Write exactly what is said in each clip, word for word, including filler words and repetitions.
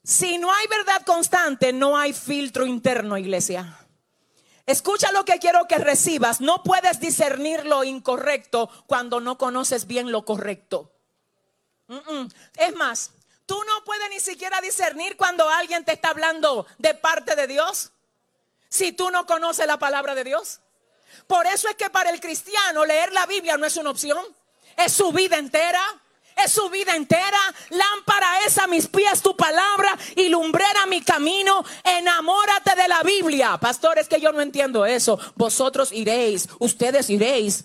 Si no hay verdad constante, no hay filtro interno, iglesia. Escucha lo que quiero que recibas. No puedes discernir lo incorrecto cuando no conoces bien lo correcto. Mm-mm. Es más, tú no puedes ni siquiera discernir cuando alguien te está hablando de parte de Dios, si tú no conoces la palabra de Dios. Por eso es que para el cristiano leer la Biblia no es una opción. Es su vida entera. Es su vida entera. Lámpara es a mis pies tu palabra y lumbrera mi camino. Enamórate de la Biblia. Pastor, es que yo no entiendo eso. Vosotros iréis, ustedes iréis.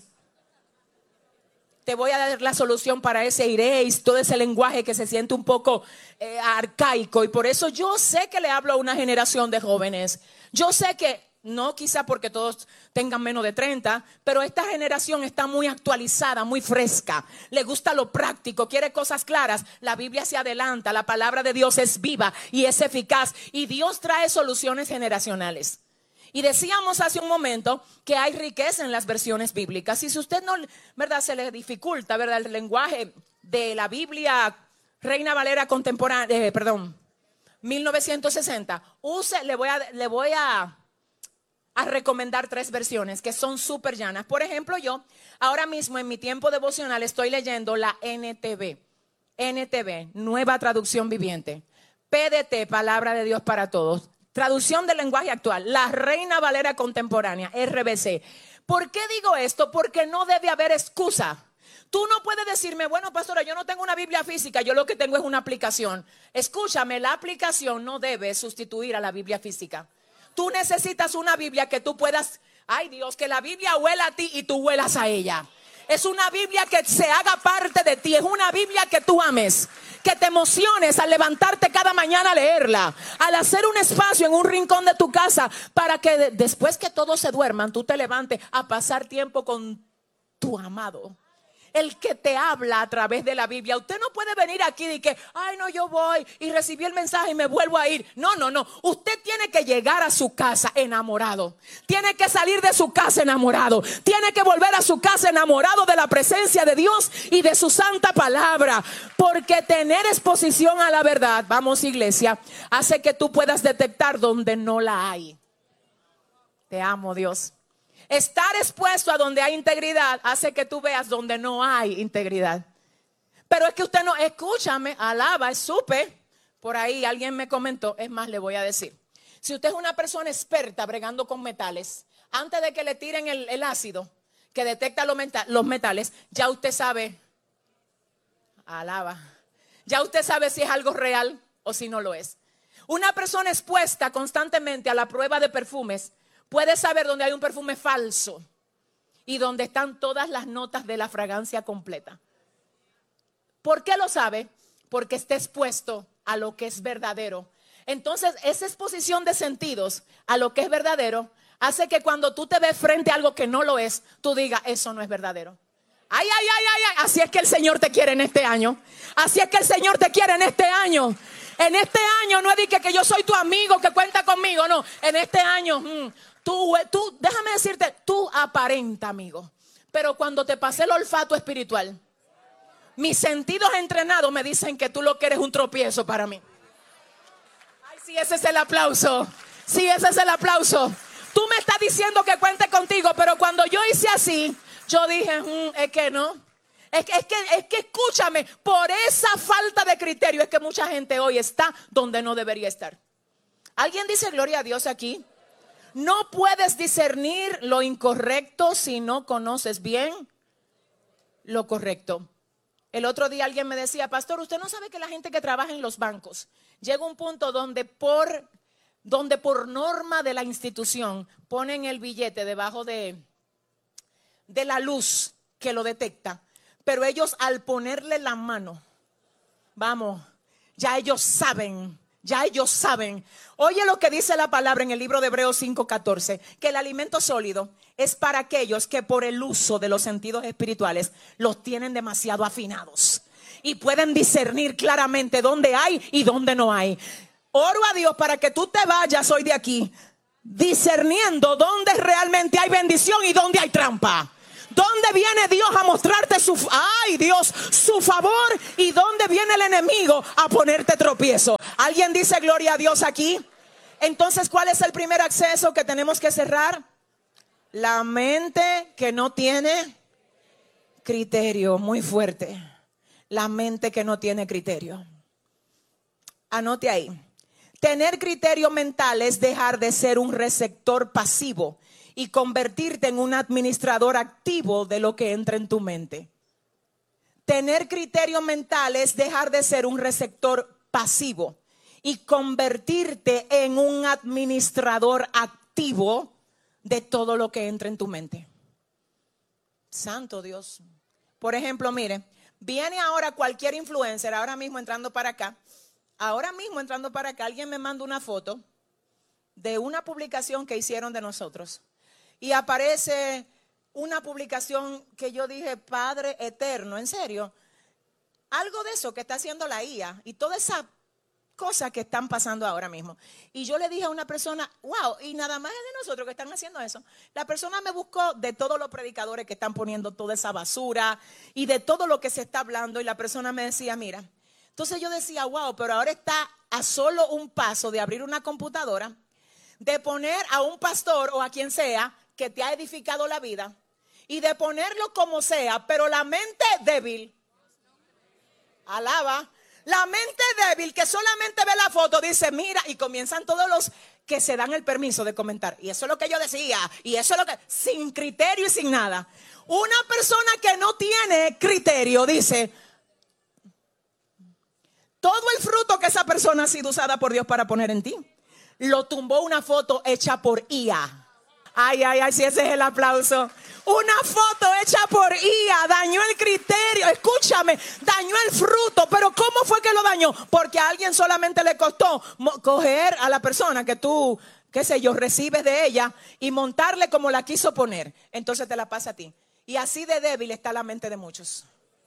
Te voy a dar la solución para ese iréis, todo ese lenguaje que se siente un poco eh, arcaico. Y por eso yo sé que le hablo a una generación de jóvenes. Yo sé que no quizá porque todos tengan menos de treinta, pero esta generación está muy actualizada, muy fresca. Le gusta lo práctico, quiere cosas claras. La Biblia se adelanta, la palabra de Dios es viva y es eficaz. Y Dios trae soluciones generacionales. Y decíamos hace un momento que hay riqueza en las versiones bíblicas. Y si usted no, ¿verdad?, se le dificulta, ¿verdad?, el lenguaje de la Biblia Reina Valera contemporánea, eh, perdón, mil novecientos sesenta, use, le voy a, le voy a, a recomendar tres versiones que son súper llanas. Por ejemplo, yo ahora mismo en mi tiempo devocional estoy leyendo la N T V, N T V, Nueva Traducción Viviente, P D T, Palabra de Dios para Todos. Traducción del lenguaje actual, la Reina Valera contemporánea, R V C. ¿Por qué digo esto? Porque no debe haber excusa. Tú no puedes decirme, bueno, pastora, yo no tengo una Biblia física, yo lo que tengo es una aplicación. Escúchame, la aplicación no debe sustituir a la Biblia física. Tú necesitas una Biblia que tú puedas, ay Dios, que la Biblia huela a ti y tú huelas a ella. Es una Biblia que se haga parte de ti. Es una Biblia que tú ames, que te emociones al levantarte cada mañana a leerla, al hacer un espacio en un rincón de tu casa para que de- después que todos se duerman, tú te levantes a pasar tiempo con tu amado, el que te habla a través de la Biblia. Usted no puede venir aquí y que, ay no, yo voy y recibí el mensaje y me vuelvo a ir. No, no, no. Usted tiene que llegar a su casa enamorado. Tiene que salir de su casa enamorado. Tiene que volver a su casa enamorado de la presencia de Dios y de su santa palabra. Porque tener exposición a la verdad, vamos iglesia, hace que tú puedas detectar donde no la hay. Te amo, Dios. Estar expuesto a donde hay integridad hace que tú veas donde no hay integridad. Pero es que usted no, escúchame, alaba, supe, por ahí alguien me comentó, es más, le voy a decir. Si usted es una persona experta bregando con metales, antes de que le tiren el, el ácido que detecta los, meta, los metales, ya usted sabe, alaba, ya usted sabe si es algo real o si no lo es. Una persona expuesta constantemente a la prueba de perfumes puede saber dónde hay un perfume falso y dónde están todas las notas de la fragancia completa. ¿Por qué lo sabe? Porque está expuesto a lo que es verdadero. Entonces, esa exposición de sentidos a lo que es verdadero hace que cuando tú te ves frente a algo que no lo es, tú digas, eso no es verdadero. Ay, ay, ay, ay, ay. Así es que el Señor te quiere en este año. Así es que el Señor te quiere en este año. En este año no es de que, que yo soy tu amigo que cuenta conmigo. No, en este año... Hmm, Tú, tú, déjame decirte, tú aparenta, amigo. Pero cuando te pasé el olfato espiritual, mis sentidos entrenados me dicen que tú lo que eres un tropiezo para mí. Ay, sí, ese es el aplauso. Sí, ese es el aplauso. Tú me estás diciendo que cuente contigo, pero cuando yo hice así, yo dije, mmm, es que no. Es que, es, que, es que escúchame, por esa falta de criterio es que mucha gente hoy está donde no debería estar. ¿Alguien dice gloria a Dios aquí? No puedes discernir lo incorrecto si no conoces bien lo correcto. El otro día alguien me decía, pastor, usted no sabe que la gente que trabaja en los bancos llega a un punto donde por, donde por norma de la institución ponen el billete debajo de, de la luz que lo detecta. Pero ellos al ponerle la mano, vamos, ya ellos saben. Ya ellos saben. Oye lo que dice la palabra en el libro de Hebreos cinco catorce, que el alimento sólido es para aquellos que por el uso de los sentidos espirituales los tienen demasiado afinados y pueden discernir claramente dónde hay y dónde no hay. Oro a Dios para que tú te vayas hoy de aquí discerniendo dónde realmente hay bendición y dónde hay trampa. ¿Dónde viene Dios a mostrarte su, ay Dios, su favor? ¿Y dónde viene el enemigo a ponerte tropiezo? ¿Alguien dice gloria a Dios aquí? Entonces, ¿cuál es el primer acceso que tenemos que cerrar? La mente que no tiene criterio. Muy fuerte. La mente que no tiene criterio. Anote ahí. Tener criterio mental es dejar de ser un receptor pasivo y convertirte en un administrador activo de lo que entra en tu mente. Tener criterio mental es dejar de ser un receptor pasivo y convertirte en un administrador activo de todo lo que entra en tu mente. Santo Dios. Por ejemplo, mire, viene ahora cualquier influencer, ahora mismo entrando para acá, ahora mismo entrando para acá, alguien me manda una foto de una publicación que hicieron de nosotros. Y aparece una publicación que yo dije, Padre eterno, en serio, algo de eso que está haciendo la I A y toda esa cosas que están pasando ahora mismo. Y yo le dije a una persona, wow, y nada más es de nosotros que están haciendo eso. La persona me buscó de todos los predicadores que están poniendo toda esa basura y de todo lo que se está hablando, y la persona me decía, mira, entonces yo decía, wow, pero ahora está a solo un paso de abrir una computadora, de poner a un pastor o a quien sea que te ha edificado la vida y de ponerlo como sea, pero la mente débil, alaba, la mente débil que solamente ve la foto dice, mira, y comienzan todos los que se dan el permiso de comentar. Y eso es lo que yo decía, y eso es lo que, sin criterio y sin nada. Una persona que no tiene criterio dice, todo el fruto que esa persona ha sido usada por Dios para poner en ti, lo tumbó una foto hecha por I A. Ay, ay, ay, si ese es el aplauso. Una foto hecha por I A dañó el criterio, escúchame, dañó el fruto. Pero ¿cómo fue que lo dañó? Porque a alguien solamente le costó coger a la persona que tú, qué sé yo, recibes de ella y montarle como la quiso poner. Entonces te la pasa a ti. Y así de débil está la mente de muchos.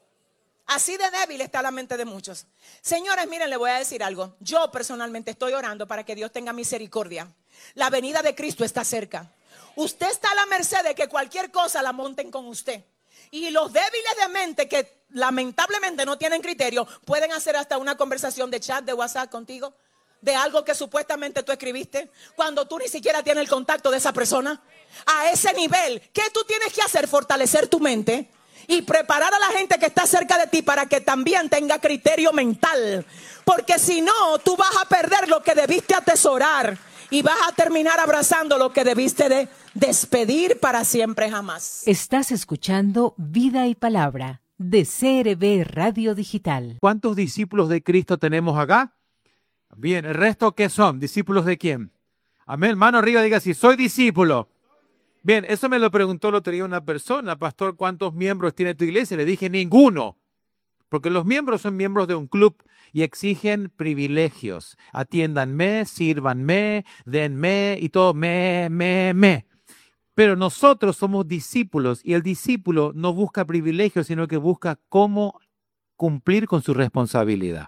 Así de débil está la mente de muchos. Señores, miren, le voy a decir algo. Yo personalmente estoy orando para que Dios tenga misericordia. La venida de Cristo está cerca. Usted está a la merced de que cualquier cosa la monten con usted. Y los débiles de mente que lamentablemente no tienen criterio pueden hacer hasta una conversación de chat, de WhatsApp contigo, de algo que supuestamente tú escribiste, cuando tú ni siquiera tienes el contacto de esa persona. A ese nivel, ¿qué tú tienes que hacer? Fortalecer tu mente y preparar a la gente que está cerca de ti para que también tenga criterio mental. Porque si no, tú vas a perder lo que debiste atesorar y vas a terminar abrazando lo que debiste de despedir para siempre jamás. Estás escuchando Vida y Palabra de C R B Radio Digital. ¿Cuántos discípulos de Cristo tenemos acá? Bien, ¿el resto qué son? ¿Discípulos de quién? Amén, mano arriba, diga así, soy discípulo. Bien, eso me lo preguntó el otro día una persona, pastor, ¿cuántos miembros tiene tu iglesia? Le dije, ninguno, porque los miembros son miembros de un club y exigen privilegios. Atiéndanme, sírvanme, denme y todo, me, me, me. Pero nosotros somos discípulos y el discípulo no busca privilegios, sino que busca cómo cumplir con su responsabilidad.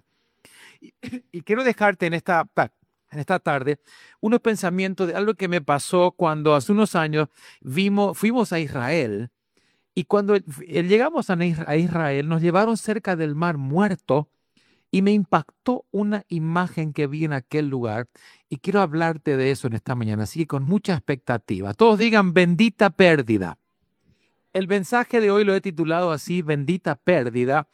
Y, y quiero dejarte en esta, en esta tarde unos pensamientos de algo que me pasó cuando hace unos años vimos, fuimos a Israel. Y cuando llegamos a Israel, nos llevaron cerca del Mar Muerto y me impactó una imagen que vi en aquel lugar y quiero hablarte de eso en esta mañana, así que con mucha expectativa. Todos digan bendita pérdida. El mensaje de hoy lo he titulado así, bendita pérdida,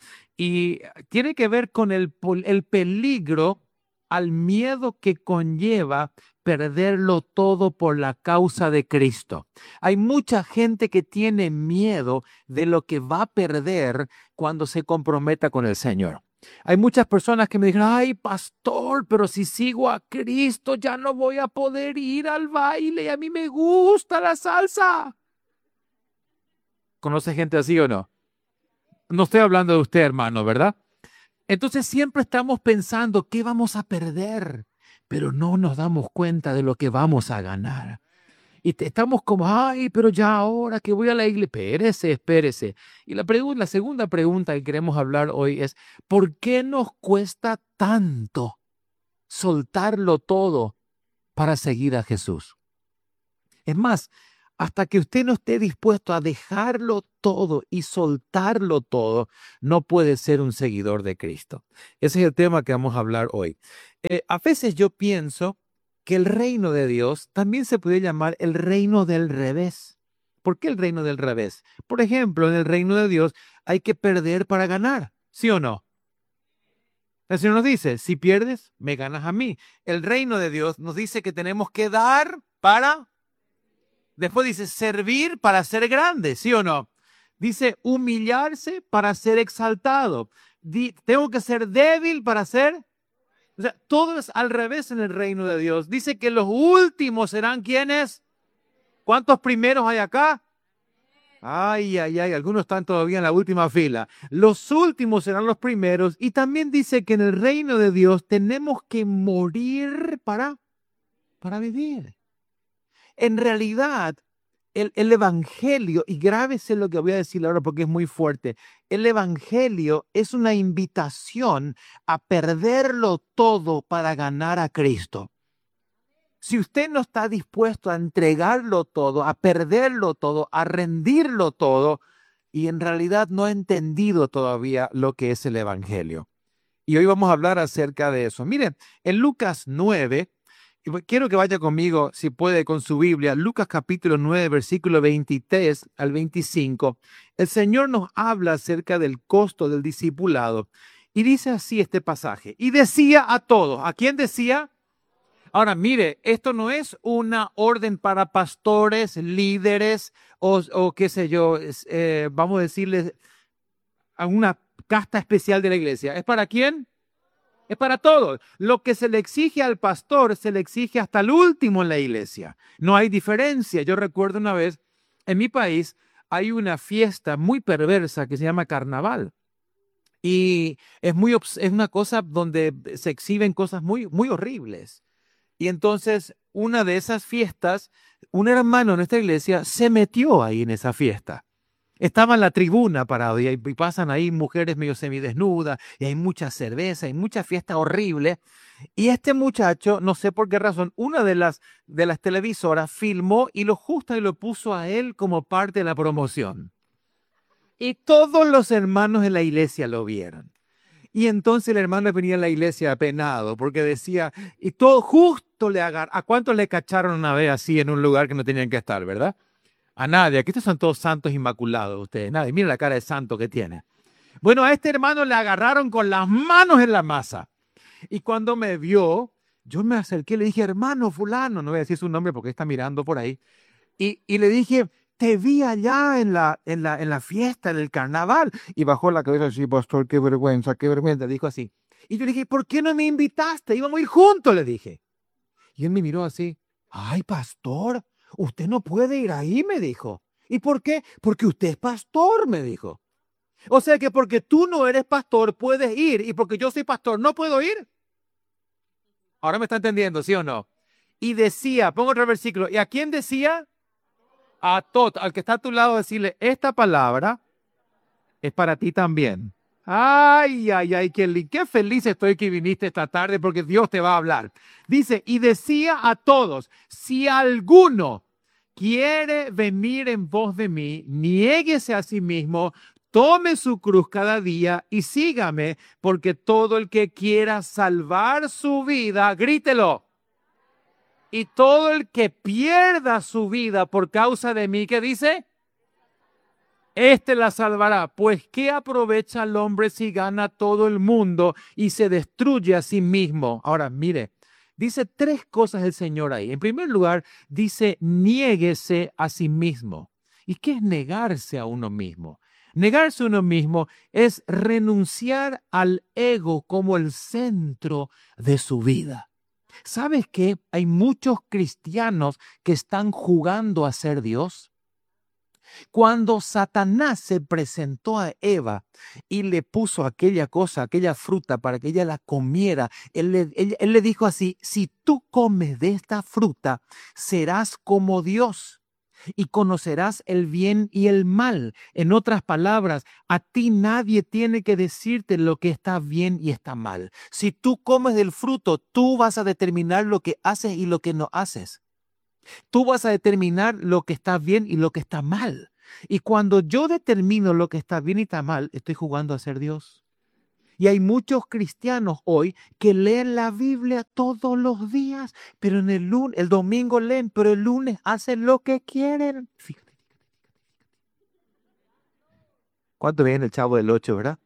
y tiene que ver con el, el peligro al miedo que conlleva perderlo todo por la causa de Cristo. Hay mucha gente que tiene miedo de lo que va a perder cuando se comprometa con el Señor. Hay muchas personas que me dicen, ay, pastor, pero si sigo a Cristo ya no voy a poder ir al baile y a mí me gusta la salsa. ¿Conoce gente así o no? No estoy hablando de usted, hermano, ¿verdad? Entonces siempre estamos pensando qué vamos a perder, pero no nos damos cuenta de lo que vamos a ganar. Y estamos como, ay, pero ya ahora que voy a la iglesia, espérese, espérese. Y la, pregunta, la segunda pregunta que queremos hablar hoy es, ¿por qué nos cuesta tanto soltarlo todo para seguir a Jesús? Es más, hasta que usted no esté dispuesto a dejarlo todo y soltarlo todo, no puede ser un seguidor de Cristo. Ese es el tema que vamos a hablar hoy. Eh, a veces yo pienso que el reino de Dios también se puede llamar el reino del revés. ¿Por qué el reino del revés? Por ejemplo, en el reino de Dios hay que perder para ganar, ¿sí o no? El Señor nos dice, si pierdes, me ganas a mí. El reino de Dios nos dice que tenemos que dar para... Después dice servir para ser grande, ¿sí o no? Dice humillarse para ser exaltado. Di, tengo que ser débil para ser... O sea, todo es al revés en el reino de Dios. Dice que los últimos serán ¿quiénes? ¿Cuántos primeros hay acá? Ay, ay, ay, algunos están todavía en la última fila. Los últimos serán los primeros. Y también dice que en el reino de Dios tenemos que morir para, para vivir. En realidad, el, el evangelio, y grábese lo que voy a decir ahora porque es muy fuerte, el evangelio es una invitación a perderlo todo para ganar a Cristo. Si usted no está dispuesto a entregarlo todo, a perderlo todo, a rendirlo todo, y en realidad no ha entendido todavía lo que es el evangelio. Y hoy vamos a hablar acerca de eso. Miren, en Lucas nueve, quiero que vaya conmigo, si puede, con su Biblia, Lucas capítulo nueve, versículo veintitrés al veinticinco. El Señor nos habla acerca del costo del discipulado. Y dice así este pasaje. Y decía a todos, ¿a quién decía? Ahora, mire, esto no es una orden para pastores, líderes o, o qué sé yo, eh, vamos a decirles a una casta especial de la iglesia. ¿Es para quién? Es para todos. Lo que se le exige al pastor se le exige hasta el último en la iglesia. No hay diferencia. Yo recuerdo una vez, en mi país hay una fiesta muy perversa que se llama carnaval. Y es, muy, es una cosa donde se exhiben cosas muy, muy horribles. Y entonces, una de esas fiestas, un hermano en nuestra iglesia se metió ahí en esa fiesta. Estaba en la tribuna parado y, y pasan ahí mujeres medio semidesnudas y hay mucha cerveza, hay mucha fiesta horrible. Y este muchacho, no sé por qué razón, una de las, de las televisoras filmó y lo justo y lo puso a él como parte de la promoción. Y todos los hermanos en la iglesia lo vieron. Y entonces el hermano venía a la iglesia apenado porque decía, y todo justo le agarra. ¿A cuántos le cacharon una vez así en un lugar que no tenían que estar, verdad? A nadie. Aquí estos son todos santos inmaculados ustedes. Nadie. Mira la cara de santo que tiene. Bueno, a este hermano le agarraron con las manos en la masa. Y cuando me vio, yo me acerqué y le dije, hermano fulano, no voy a decir su nombre porque está mirando por ahí. Y, y le dije, te vi allá en la, en, la, en la fiesta, en el carnaval. Y bajó la cabeza así, pastor, qué vergüenza, qué vergüenza. Dijo así. Y yo le dije, ¿por qué no me invitaste? Íbamos a ir juntos, le dije. Y él me miró así. Ay, pastor, usted no puede ir ahí, me dijo. ¿Y por qué? Porque usted es pastor, me dijo. O sea que porque tú no eres pastor, puedes ir. Y porque yo soy pastor, no puedo ir. Ahora me está entendiendo, ¿sí o no? Y decía, pongo otro versículo. ¿Y a quién decía? A todo, al que está a tu lado, decirle, esta palabra es para ti también. Ay, ay, ay, qué, qué feliz estoy que viniste esta tarde porque Dios te va a hablar. Dice, y decía a todos, si alguno quiere venir en pos de mí, niéguese a sí mismo, tome su cruz cada día y sígame, porque todo el que quiera salvar su vida, grítelo. Y todo el que pierda su vida por causa de mí, ¿qué dice? Este la salvará. Pues, ¿qué aprovecha el hombre si gana todo el mundo y se destruye a sí mismo? Ahora, mire, dice tres cosas el Señor ahí. En primer lugar, dice, niéguese a sí mismo. ¿Y qué es negarse a uno mismo? Negarse a uno mismo es renunciar al ego como el centro de su vida. ¿Sabes qué? Hay muchos cristianos que están jugando a ser Dios. Cuando Satanás se presentó a Eva y le puso aquella cosa, aquella fruta para que ella la comiera, él le, él, él le dijo así, si tú comes de esta fruta, serás como Dios y conocerás el bien y el mal. En otras palabras, a ti nadie tiene que decirte lo que está bien y está mal. Si tú comes del fruto, tú vas a determinar lo que haces y lo que no haces. Tú vas a determinar lo que está bien y lo que está mal. Y cuando yo determino lo que está bien y está mal, estoy jugando a ser Dios. Y hay muchos cristianos hoy que leen la Biblia todos los días, pero en el lunes, el domingo leen, pero el lunes hacen lo que quieren. Fíjate. ¿Cuánto ven el Chavo del Ocho, verdad?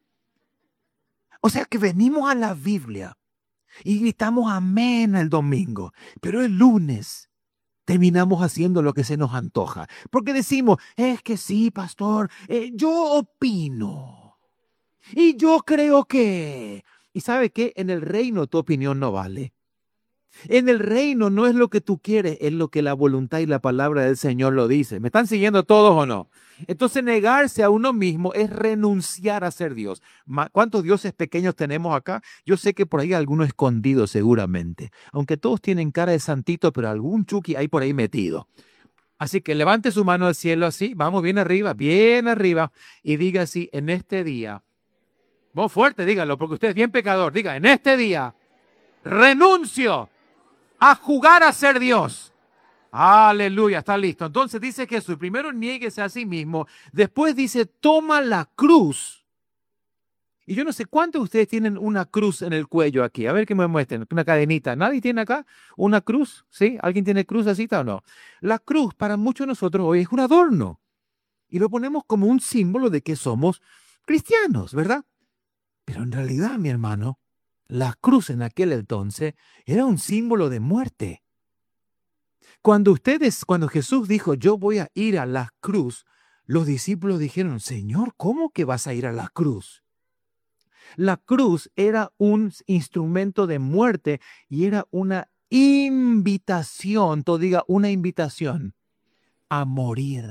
O sea que venimos a la Biblia y gritamos amén el domingo, pero el lunes terminamos haciendo lo que se nos antoja. Porque decimos, es que sí, pastor, eh, yo opino. Y yo creo que... ¿Y sabe qué? En el reino tu opinión no vale. En el reino no es lo que tú quieres, es lo que la voluntad y la palabra del Señor lo dice. ¿Me están siguiendo todos o no? Entonces negarse a uno mismo es renunciar a ser Dios. ¿Cuántos dioses pequeños tenemos acá? Yo sé que por ahí hay alguno escondido seguramente. Aunque todos tienen cara de santito, pero algún chuki hay por ahí metido. Así que levante su mano al cielo así, vamos bien arriba, bien arriba, y diga así, en este día. Vos fuerte, dígalo, porque usted es bien pecador. Diga, en este día renuncio a jugar a ser Dios. Aleluya, está listo. Entonces dice Jesús, primero niéguese a sí mismo, después dice, toma la cruz. Y yo no sé cuántos de ustedes tienen una cruz en el cuello aquí. A ver que me muestren, una cadenita. ¿Nadie tiene acá una cruz? ¿Sí? ¿Alguien tiene cruz así o no? La cruz para muchos de nosotros hoy es un adorno. Y lo ponemos como un símbolo de que somos cristianos, ¿verdad? Pero en realidad, mi hermano, la cruz en aquel entonces era un símbolo de muerte. Cuando ustedes, cuando Jesús dijo, yo voy a ir a la cruz, los discípulos dijeron, Señor, ¿cómo que vas a ir a la cruz? La cruz era un instrumento de muerte y era una invitación, todo diga, una invitación a morir.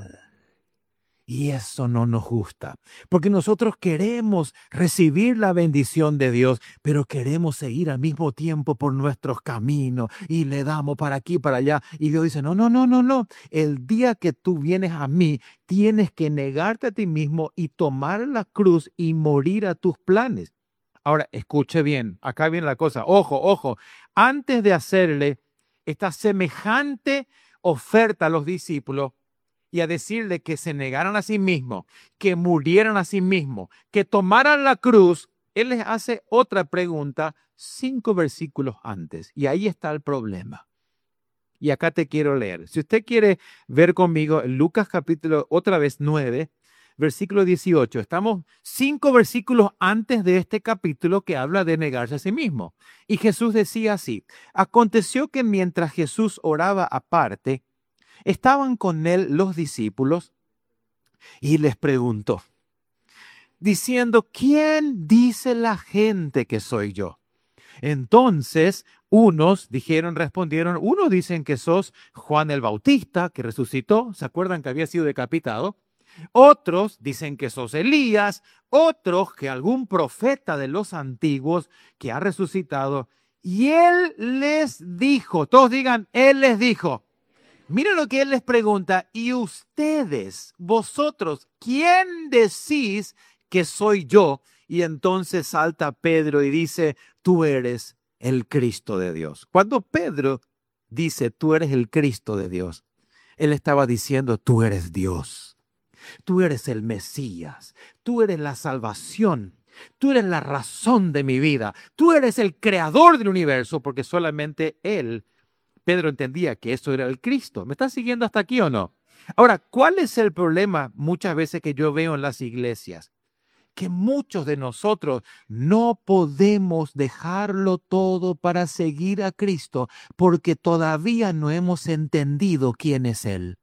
Y eso no nos gusta, porque nosotros queremos recibir la bendición de Dios, pero queremos seguir al mismo tiempo por nuestros caminos y le damos para aquí, para allá. Y Dios dice, no, no, no, no, no. El día que tú vienes a mí, tienes que negarte a ti mismo y tomar la cruz y morir a tus planes. Ahora, escuche bien, acá viene la cosa. Ojo, ojo, antes de hacerle esta semejante oferta a los discípulos, y a decirle que se negaran a sí mismos, que murieran a sí mismos, que tomaran la cruz, Él les hace otra pregunta cinco versículos antes. Y ahí está el problema. Y acá te quiero leer. Si usted quiere ver conmigo Lucas capítulo, otra vez nueve, versículo dieciocho. Estamos cinco versículos antes de este capítulo que habla de negarse a sí mismo. Y Jesús decía así, aconteció que mientras Jesús oraba aparte, estaban con él los discípulos y les preguntó, diciendo, ¿quién dice la gente que soy yo? Entonces, unos dijeron, respondieron, unos dicen que sos Juan el Bautista, que resucitó, ¿se acuerdan que había sido decapitado? Otros dicen que sos Elías, otros que algún profeta de los antiguos que ha resucitado. Y él les dijo, todos digan, él les dijo, miren lo que él les pregunta, y ustedes, vosotros, ¿quién decís que soy yo? Y entonces salta Pedro y dice, tú eres el Cristo de Dios. Cuando Pedro dice, tú eres el Cristo de Dios, él estaba diciendo, tú eres Dios. Tú eres el Mesías. Tú eres la salvación. Tú eres la razón de mi vida. Tú eres el creador del universo, porque solamente él, Pedro, entendía que eso era el Cristo. ¿Me estás siguiendo hasta aquí o no? Ahora, ¿cuál es el problema muchas veces que yo veo en las iglesias? Que muchos de nosotros no podemos dejarlo todo para seguir a Cristo porque todavía no hemos entendido quién es Él.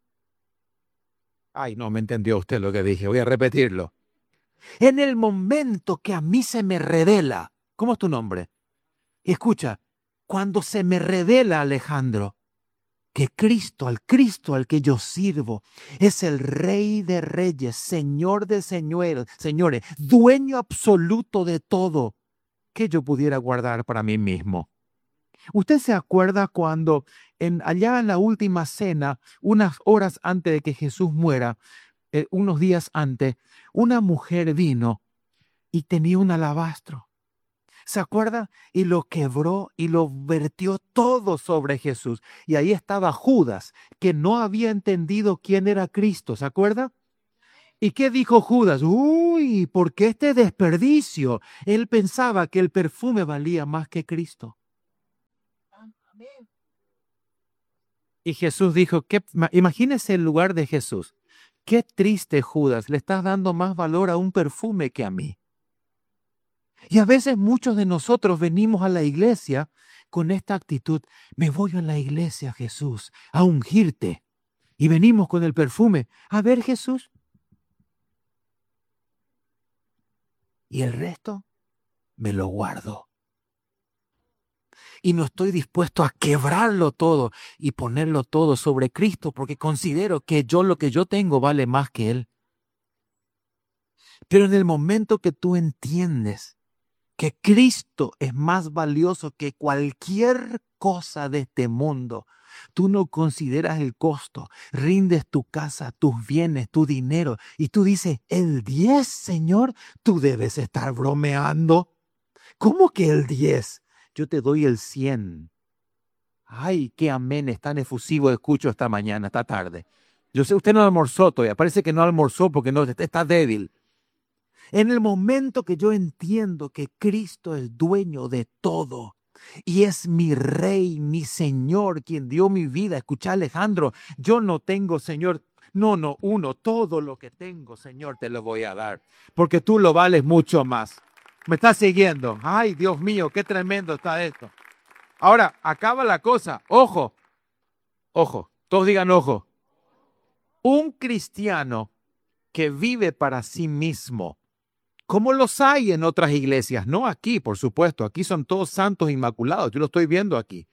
Ay, no me entendió usted lo que dije. Voy a repetirlo. En el momento que a mí se me revela, ¿cómo es tu nombre? Escucha, cuando se me revela, Alejandro, que Cristo, al Cristo al que yo sirvo, es el Rey de Reyes, Señor de señores, señores, dueño absoluto de todo, que yo pudiera guardar para mí mismo. ¿Usted se acuerda cuando en, allá en la última cena, unas horas antes de que Jesús muera, eh, unos días antes, una mujer vino y tenía un alabastro? ¿Se acuerda? Y lo quebró y lo vertió todo sobre Jesús. Y ahí estaba Judas, que no había entendido quién era Cristo. ¿Se acuerda? ¿Y qué dijo Judas? Uy, ¿por qué este desperdicio? Él pensaba que el perfume valía más que Cristo. Y Jesús dijo, ¿qué? Imagínese el lugar de Jesús. Qué triste, Judas, le estás dando más valor a un perfume que a mí. Y a veces muchos de nosotros venimos a la iglesia con esta actitud. Me voy a la iglesia, Jesús, a ungirte. Y venimos con el perfume. A ver, Jesús. Y el resto me lo guardo. Y no estoy dispuesto a quebrarlo todo y ponerlo todo sobre Cristo porque considero que yo lo que yo tengo vale más que Él. Pero en el momento que tú entiendes que Cristo es más valioso que cualquier cosa de este mundo, tú no consideras el costo, rindes tu casa, tus bienes, tu dinero y tú dices, el diez, Señor, tú debes estar bromeando. ¿Cómo que el diez? Yo te doy el cien. Ay, qué aménes tan efusivo escucho esta mañana, esta tarde. Yo sé, usted no almorzó todavía, parece que no almorzó porque no, está débil. En el momento que yo entiendo que Cristo es dueño de todo y es mi Rey, mi Señor, quien dio mi vida. Escucha, Alejandro, yo no tengo, Señor, no, no, uno, todo lo que tengo, Señor, te lo voy a dar, porque tú lo vales mucho más. ¿Me estás siguiendo? Ay, Dios mío, qué tremendo está esto. Ahora, acaba la cosa. Ojo, ojo, todos digan ojo. Un cristiano que vive para sí mismo, como los hay en otras iglesias, no aquí, por supuesto, aquí son todos santos inmaculados, yo lo estoy viendo aquí.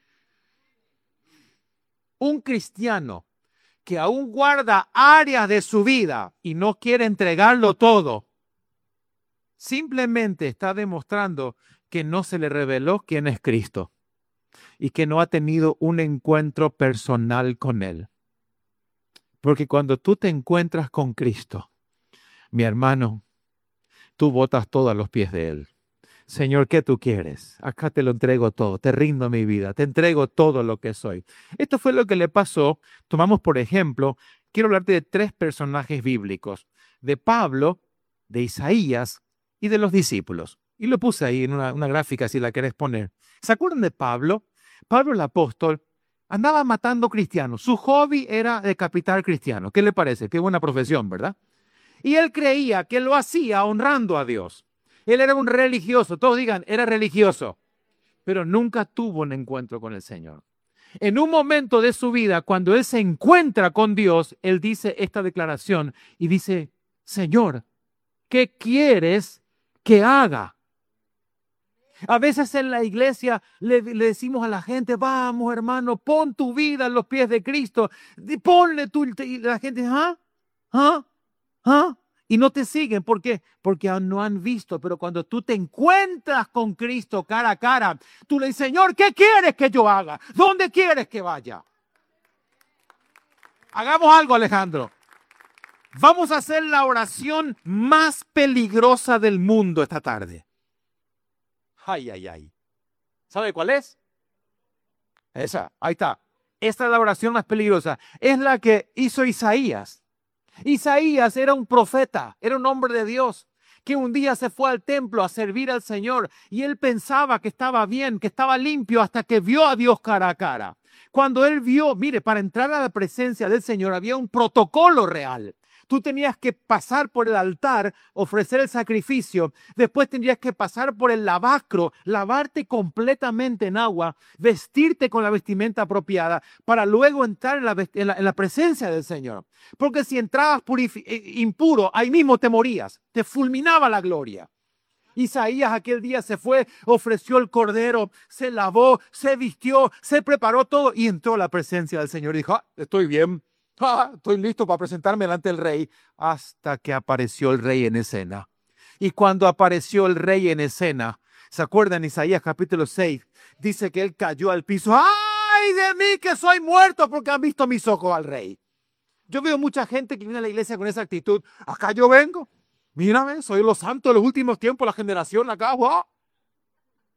Un cristiano que aún guarda áreas de su vida y no quiere entregarlo todo, simplemente está demostrando que no se le reveló quién es Cristo y que no ha tenido un encuentro personal con Él. Porque cuando tú te encuentras con Cristo, mi hermano, tú botas todo a los pies de Él. Señor, ¿qué tú quieres? Acá te lo entrego todo, te rindo mi vida, te entrego todo lo que soy. Esto fue lo que le pasó. Tomamos, por ejemplo, quiero hablarte de tres personajes bíblicos, de Pablo, de Isaías y de los discípulos. Y lo puse ahí en una, una gráfica si la querés poner. ¿Se acuerdan de Pablo? Pablo el apóstol andaba matando cristianos. Su hobby era decapitar cristianos. ¿Qué le parece? Qué buena profesión, ¿verdad? Y él creía que lo hacía honrando a Dios. Él era un religioso. Todos digan, era religioso. Pero nunca tuvo un encuentro con el Señor. En un momento de su vida, cuando él se encuentra con Dios, él dice esta declaración y dice, Señor, ¿qué quieres que haga? A veces en la iglesia le, le decimos a la gente, vamos hermano, pon tu vida en los pies de Cristo. Ponle tú. Y la gente dice, ¿ah? ¿Ah? ¿Ah? Y no te siguen. ¿Por qué? Porque aún no han visto. Pero cuando tú te encuentras con Cristo cara a cara, tú le dices, Señor, ¿qué quieres que yo haga? ¿Dónde quieres que vaya? Hagamos algo, Alejandro. Vamos a hacer la oración más peligrosa del mundo esta tarde. Ay, ay, ay. ¿Sabe cuál es? Esa, ahí está. Esta es la oración más peligrosa. Es la que hizo Isaías. Isaías era un profeta, era un hombre de Dios, que un día se fue al templo a servir al Señor y él pensaba que estaba bien, que estaba limpio hasta que vio a Dios cara a cara. Cuando él vio, mire, para entrar a la presencia del Señor había un protocolo real. Tú tenías que pasar por el altar, ofrecer el sacrificio. Después tendrías que pasar por el lavacro, lavarte completamente en agua, vestirte con la vestimenta apropiada para luego entrar en la, en la, en la presencia del Señor. Porque si entrabas impuro, ahí mismo te morías, te fulminaba la gloria. Isaías aquel día se fue, ofreció el cordero, se lavó, se vistió, se preparó todo y entró a la presencia del Señor y dijo, ah, estoy bien. Ah, estoy listo para presentarme delante del rey, hasta que apareció el rey en escena. Y cuando apareció el rey en escena, ¿se acuerdan? Isaías capítulo seis, dice que él cayó al piso. ¡Ay de mí que soy muerto porque han visto mis ojos al rey! Yo veo mucha gente que viene a la iglesia con esa actitud. Acá yo vengo, mírame, soy los santos de los últimos tiempos, la generación acá, ¡wow!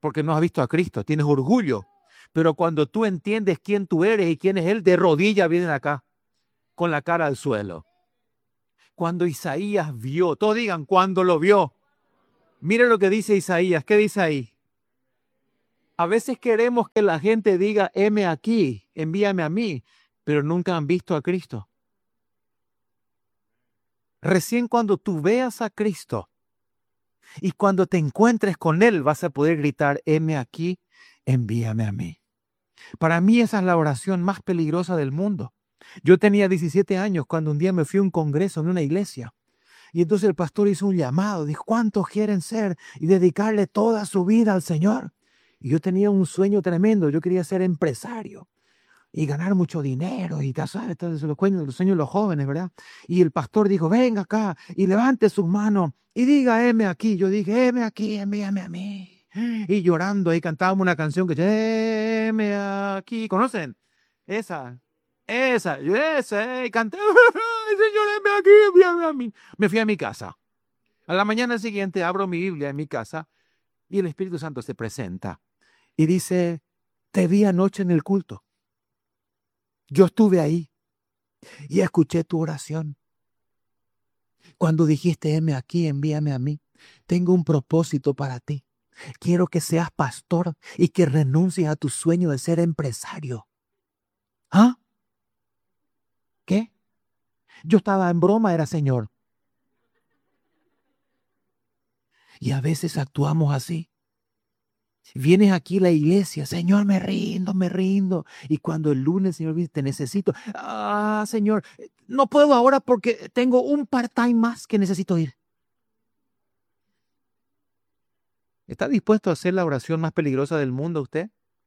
porque no has visto a Cristo, tienes orgullo. Pero cuando tú entiendes quién tú eres y quién es Él, de rodillas vienen acá, con la cara al suelo. Cuando Isaías vio, todos digan, cuando lo vio. Miren lo que dice Isaías, ¿qué dice ahí? A veces queremos que la gente diga, heme aquí, envíame a mí, pero nunca han visto a Cristo. Recién cuando tú veas a Cristo y cuando te encuentres con Él, vas a poder gritar, heme aquí, envíame a mí. Para mí esa es la oración más peligrosa del mundo. Yo tenía diecisiete años cuando un día me fui a un congreso en una iglesia. Y entonces el pastor hizo un llamado, dijo, ¿cuántos quieren ser y dedicarle toda su vida al Señor? Y yo tenía un sueño tremendo, yo quería ser empresario y ganar mucho dinero y ya sabes, los sueños, los sueños de los jóvenes, ¿verdad? Y el pastor dijo, venga acá y levante sus manos y diga, heme aquí. Yo dije, heme aquí, envíame a mí. Y llorando ahí cantábamos una canción que dice, heme aquí. ¿Conocen? Esa, esa, yo esa, y canté, Señor, heme aquí, envíame a mí. Me fui a mi casa. A la mañana siguiente abro mi Biblia en mi casa y el Espíritu Santo se presenta y dice, te vi anoche en el culto. Yo estuve ahí y escuché tu oración. Cuando dijiste, heme aquí, envíame a mí, tengo un propósito para ti. Quiero que seas pastor y que renuncies a tu sueño de ser empresario. ¿Ah? ¿Qué? Yo estaba en broma, era Señor. Y a veces actuamos así. Vienes aquí a la iglesia, Señor, me rindo, me rindo. Y cuando el lunes, Señor, dice, te necesito. Ah, Señor, no puedo ahora porque tengo un part-time más que necesito ir. ¿Está dispuesto a hacer la oración más peligrosa del mundo usted?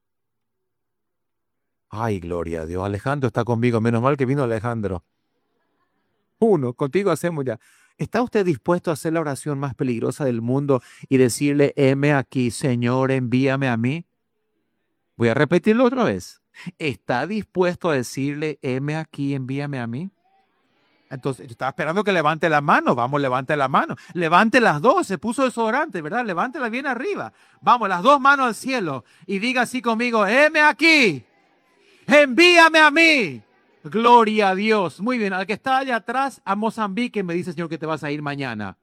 Ay, gloria a Dios. Alejandro está conmigo. Menos mal que vino Alejandro. Uno, contigo hacemos ya. ¿Está usted dispuesto a hacer la oración más peligrosa del mundo y decirle, heme aquí, Señor, envíame a mí? Voy a repetirlo otra vez. ¿Está dispuesto a decirle, heme aquí, envíame a mí? Entonces, yo estaba esperando que levante la mano. Vamos, levante la mano. Levante las dos. Se puso desodorante, ¿verdad? Levántela bien arriba. Vamos, las dos manos al cielo. Y diga así conmigo, heme aquí, envíame a mí. Gloria a Dios. Muy bien, al que está allá atrás, a Mozambique, me dice, Señor, que te vas a ir mañana.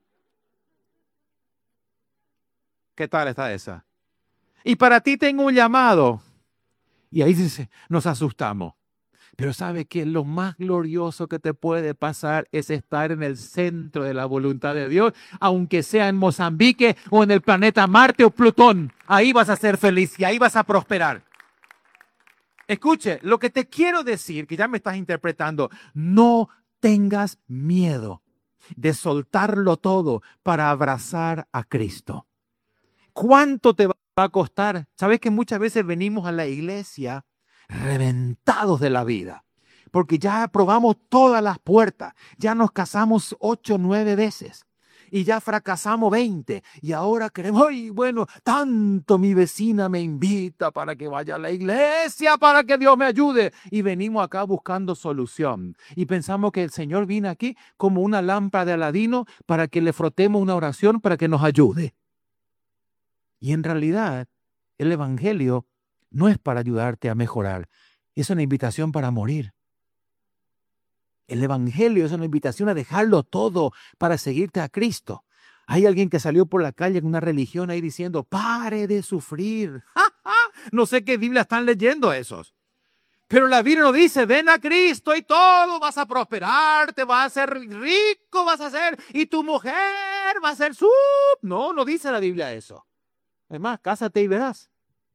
¿Qué tal está esa? Y para ti tengo un llamado. Y ahí dice, nos asustamos. Pero ¿sabe qué? Lo más glorioso que te puede pasar es estar en el centro de la voluntad de Dios, aunque sea en Mozambique o en el planeta Marte o Plutón. Ahí vas a ser feliz y ahí vas a prosperar. Escuche, lo que te quiero decir, que ya me estás interpretando, no tengas miedo de soltarlo todo para abrazar a Cristo. ¿Cuánto te va a costar? Sabes que muchas veces venimos a la iglesia reventados de la vida, porque ya probamos todas las puertas, ya nos casamos ocho, nueve veces. Y ya fracasamos veinte. Y ahora queremos, ay, bueno, tanto mi vecina me invita para que vaya a la iglesia, para que Dios me ayude. Y venimos acá buscando solución. Y pensamos que el Señor vino aquí como una lámpara de Aladino para que le frotemos una oración para que nos ayude. Y en realidad, el Evangelio no es para ayudarte a mejorar. Es una invitación para morir. El Evangelio es una invitación a dejarlo todo para seguirte a Cristo. Hay alguien que salió por la calle en una religión ahí diciendo, pare de sufrir. ¡Ja, ja! No sé qué Biblia están leyendo esos. Pero la Biblia nos dice, ven a Cristo y todo, vas a prosperar, te vas a hacer rico, vas a ser, y tu mujer va a ser su... No, no dice la Biblia eso. Además, cásate y verás.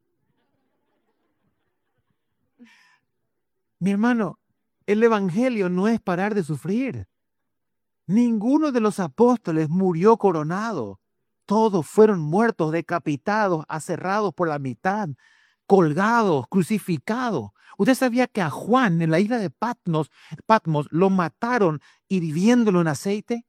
Mi hermano, el Evangelio no es parar de sufrir. Ninguno de los apóstoles murió coronado. Todos fueron muertos, decapitados, aserrados por la mitad, colgados, crucificados. ¿Usted sabía que a Juan en la isla de Patmos, Patmos lo mataron hirviéndolo en aceite?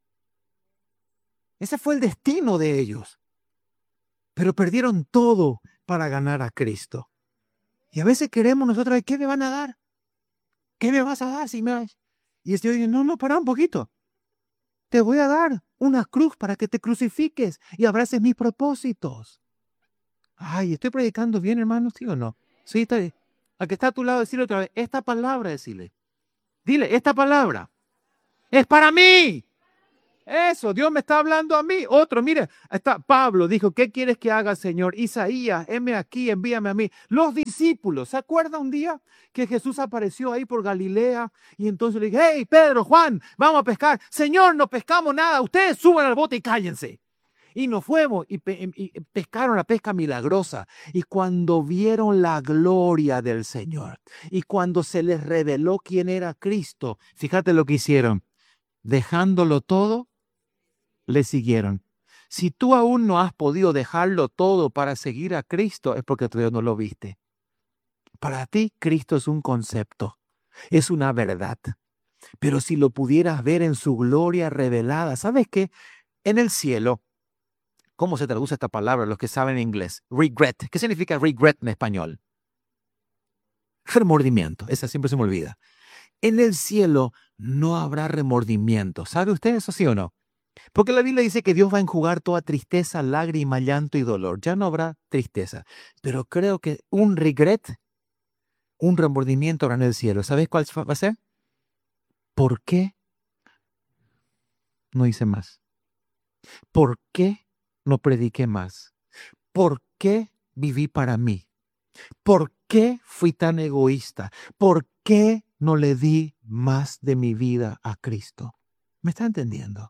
Ese fue el destino de ellos. Pero perdieron todo para ganar a Cristo. Y a veces queremos nosotros, ¿qué me van a dar? ¿Qué me vas a dar? Si me... Y el Señor dice, no, no, para un poquito. Te voy a dar una cruz para que te crucifiques y abraces mis propósitos. Ay, ¿estoy predicando bien, hermano? ¿Sí o no? Sí, está bien. Al que está a tu lado, decirle otra vez, esta palabra, decirle. Dile, esta palabra es para mí. Eso, Dios me está hablando a mí. Otro, mire, está Pablo dijo, ¿qué quieres que haga, Señor? Isaías, heme aquí, envíame a mí. Los discípulos, ¿se acuerda un día que Jesús apareció ahí por Galilea? Y entonces le dije, hey, Pedro, Juan, vamos a pescar. Señor, no pescamos nada, ustedes suban al bote y cállense. Y nos fuimos y, pe y pescaron la pesca milagrosa. Y cuando vieron la gloria del Señor y cuando se les reveló quién era Cristo, fíjate lo que hicieron. Dejándolo todo, le siguieron. Si tú aún no has podido dejarlo todo para seguir a Cristo, es porque todavía no lo viste. Para ti, Cristo es un concepto, es una verdad. Pero si lo pudieras ver en su gloria revelada, ¿sabes qué? En el cielo, ¿cómo se traduce esta palabra? Los que saben inglés. Regret. ¿Qué significa regret en español? Remordimiento. Esa siempre se me olvida. En el cielo no habrá remordimiento. ¿Sabe usted eso, sí o no? Porque la Biblia dice que Dios va a enjugar toda tristeza, lágrima, llanto y dolor. Ya no habrá tristeza. Pero creo que un regret, un remordimiento habrá en el cielo. ¿Sabes cuál va a ser? ¿Por qué no hice más? ¿Por qué no prediqué más? ¿Por qué viví para mí? ¿Por qué fui tan egoísta? ¿Por qué no le di más de mi vida a Cristo? ¿Me está entendiendo?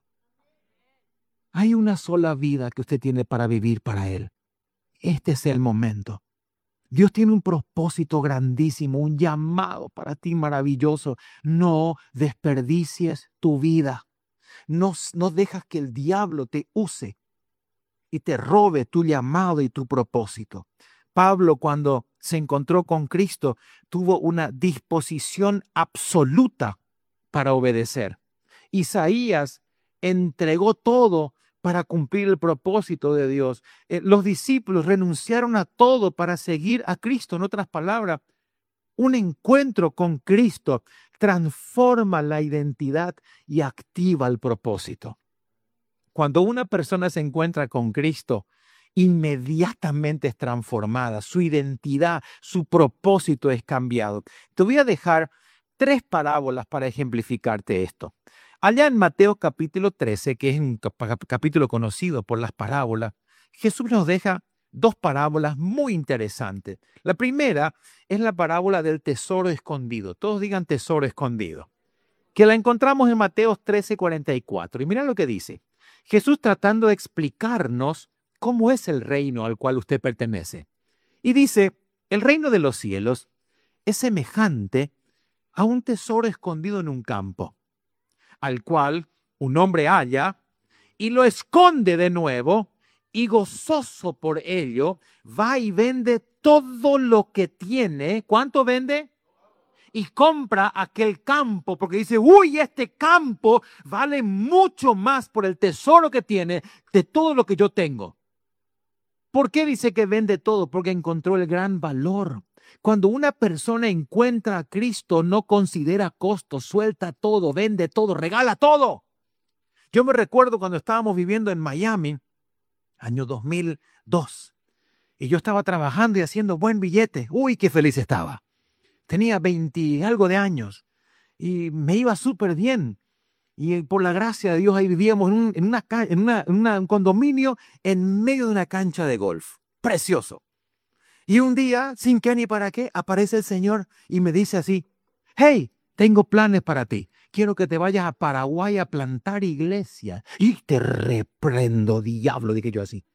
Hay una sola vida que usted tiene para vivir para Él. Este es el momento. Dios tiene un propósito grandísimo, un llamado para ti maravilloso. No desperdicies tu vida. No, no dejas que el diablo te use y te robe tu llamado y tu propósito. Pablo, cuando se encontró con Cristo, tuvo una disposición absoluta para obedecer. Isaías entregó todo para cumplir el propósito de Dios. Eh, los discípulos renunciaron a todo para seguir a Cristo. En otras palabras, un encuentro con Cristo transforma la identidad y activa el propósito. Cuando una persona se encuentra con Cristo, inmediatamente es transformada. Su identidad, su propósito es cambiado. Te voy a dejar tres parábolas para ejemplificarte esto. Allá en Mateo capítulo trece, que es un capítulo conocido por las parábolas, Jesús nos deja dos parábolas muy interesantes. La primera es la parábola del tesoro escondido. Todos digan tesoro escondido. Que la encontramos en Mateo trece, cuarenta y cuatro. Y mira lo que dice. Jesús tratando de explicarnos cómo es el reino al cual usted pertenece. Y dice, el reino de los cielos es semejante a un tesoro escondido en un campo, al cual un hombre halla y lo esconde de nuevo y gozoso por ello va y vende todo lo que tiene. ¿Cuánto vende? Y compra aquel campo porque dice, uy, este campo vale mucho más por el tesoro que tiene de todo lo que yo tengo. ¿Por qué dice que vende todo? Porque encontró el gran valor. Cuando una persona encuentra a Cristo, no considera costo, suelta todo, vende todo, regala todo. Yo me recuerdo cuando estábamos viviendo en Miami, año dos mil dos, y yo estaba trabajando y haciendo buen billete. Uy, qué feliz estaba. Tenía veinte y algo de años y me iba súper bien. Y por la gracia de Dios ahí vivíamos en, un, en, una, en, una, en una, un condominio en medio de una cancha de golf. Precioso. Y un día, sin qué ni para qué, aparece el Señor y me dice así, hey, tengo planes para ti. Quiero que te vayas a Paraguay a plantar iglesia. Y te reprendo, diablo, dije yo así.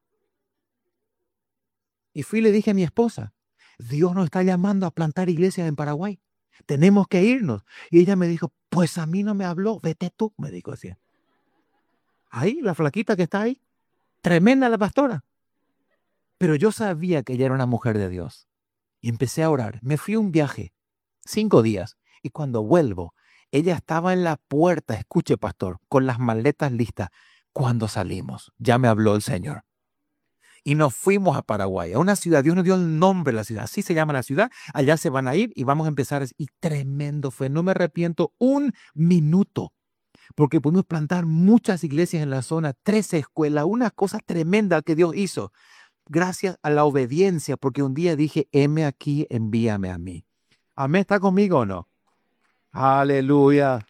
Y fui y le dije a mi esposa, Dios nos está llamando a plantar iglesias en Paraguay. Tenemos que irnos. Y ella me dijo, pues a mí no me habló, vete tú, me dijo así. Ahí, la flaquita que está ahí, tremenda la pastora. Pero yo sabía que ella era una mujer de Dios. Y empecé a orar. Me fui a un viaje, cinco días. Y cuando vuelvo, ella estaba en la puerta, escuche pastor, con las maletas listas. Cuando salimos, ya me habló el Señor. Y nos fuimos a Paraguay, a una ciudad. Dios nos dio el nombre de la ciudad. Así se llama la ciudad. Allá se van a ir y vamos a empezar. Y tremendo fue. No me arrepiento un minuto. Porque pudimos plantar muchas iglesias en la zona, trece escuelas, una cosa tremenda que Dios hizo. gracias a la obediencia, porque un día dije, heme aquí, envíame a mí. Amén, ¿está conmigo o no? Aleluya.